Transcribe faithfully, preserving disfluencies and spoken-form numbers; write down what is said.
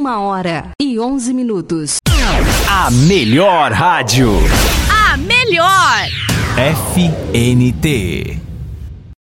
Uma hora e onze minutos. A melhor rádio. A melhor. F N T.